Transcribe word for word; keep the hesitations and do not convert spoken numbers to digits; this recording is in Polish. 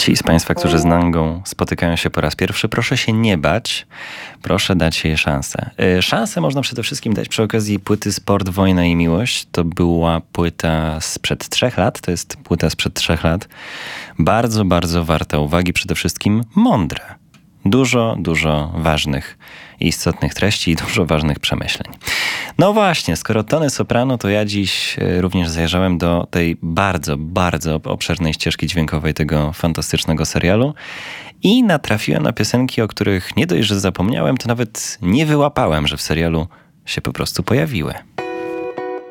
Ci z Państwa, którzy z Nangą spotykają się po raz pierwszy, proszę się nie bać, proszę dać jej szansę. Yy, szansę można przede wszystkim dać przy okazji płyty Sport, Wojna i Miłość. To była płyta sprzed trzech lat, to jest płyta sprzed trzech lat. Bardzo, bardzo warta uwagi, przede wszystkim mądra. Dużo, dużo ważnych i istotnych treści i dużo ważnych przemyśleń. No właśnie, skoro Tony Soprano, to ja dziś również zajrzałem do tej bardzo, bardzo obszernej ścieżki dźwiękowej tego fantastycznego serialu i natrafiłem na piosenki, o których nie dość, że zapomniałem, to nawet nie wyłapałem, że w serialu się po prostu pojawiły.